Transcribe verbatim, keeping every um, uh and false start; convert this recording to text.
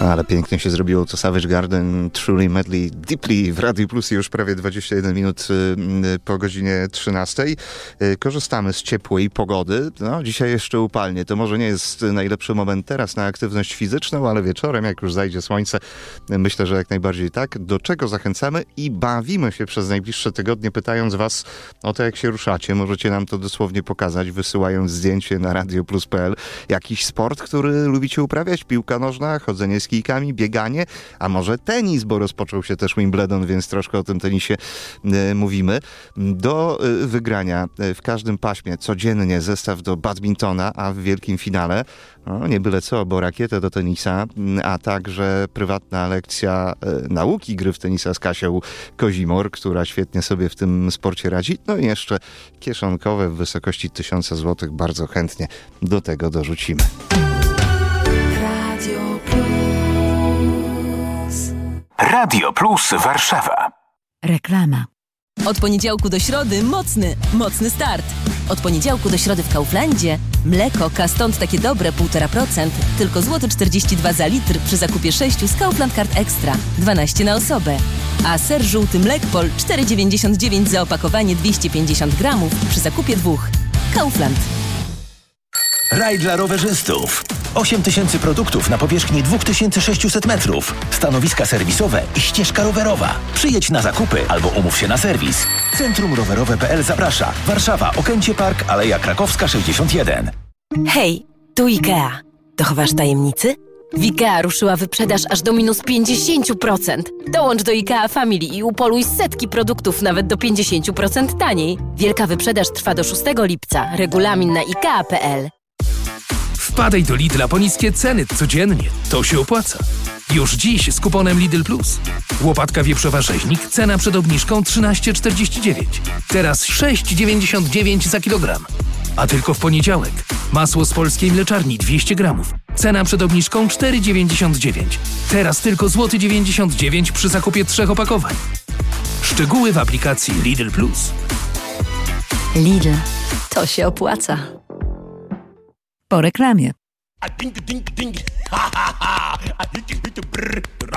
Ale pięknie się zrobiło to Savage Garden, Truly Madly Deeply w Radiu Plus już prawie dwadzieścia jeden minut po godzinie trzynastej. Korzystamy z ciepłej pogody. No, dzisiaj jeszcze upalnie. To może nie jest najlepszy moment teraz na aktywność fizyczną, ale wieczorem, jak już zajdzie słońce, myślę, że jak najbardziej tak. Do czego zachęcamy i bawimy się przez najbliższe tygodnie, pytając was o to, jak się ruszacie. Możecie nam to dosłownie pokazać, wysyłając zdjęcie na radioplus kropka p l. Jakiś sport, który lubicie uprawiać? Piłka nożna, chodzenie z kijkami, bieganie, a może tenis, bo rozpoczął się też Wimbledon, więc troszkę o tym tenisie y, mówimy. Do y, wygrania y, w każdym paśmie codziennie zestaw do badmintona, a w wielkim finale no, nie byle co, bo rakietę do tenisa, a także prywatna lekcja y, nauki gry w tenisa z Kasią Kozimor, która świetnie sobie w tym sporcie radzi. No i jeszcze kieszonkowe w wysokości tysiąca złotych. Bardzo chętnie do tego dorzucimy. Radio Plus. Radio Plus Warszawa. Reklama. Od poniedziałku do środy mocny, mocny start. Od poniedziałku do środy w Kauflandzie mleko K-Stąd takie dobre półtora procent, tylko złoty czterdzieści dwa za litr przy zakupie sześciu z Kaufland Card Extra, dwanaście na osobę. A ser żółty Mlekpol cztery dziewięćdziesiąt dziewięć za opakowanie dwieście pięćdziesiąt gramów przy zakupie dwóch. Kaufland. Raj dla rowerzystów. osiem tysięcy produktów na powierzchni dwa tysiące sześćset metrów. Stanowiska serwisowe i ścieżka rowerowa. Przyjedź na zakupy albo umów się na serwis. Centrum Rowerowe kropka p l zaprasza. Warszawa, Okęcie Park, Aleja Krakowska sześćdziesiąt jeden. Hej, tu IKEA. Dochowasz tajemnicy? W IKEA ruszyła wyprzedaż aż do minus pięćdziesiąt procent. Dołącz do IKEA Family i upoluj setki produktów nawet do pięćdziesiąt procent taniej. Wielka wyprzedaż trwa do szóstego lipca. Regulamin na ikea kropka p l. Wpadaj do Lidla po niskie ceny codziennie. To się opłaca. Już dziś z kuponem Lidl Plus. Łopatka wieprzowa rzeźnik, cena przed obniżką trzynaście czterdzieści dziewięć. Teraz sześć dziewięćdziesiąt dziewięć za kilogram. A tylko w poniedziałek. Masło z polskiej mleczarni dwieście gramów. Cena przed obniżką cztery dziewięćdziesiąt dziewięć. Teraz tylko złoty dziewięćdziesiąt dziewięć przy zakupie trzech opakowań. Szczegóły w aplikacji Lidl Plus. Lidl. To się opłaca. Po reklamie.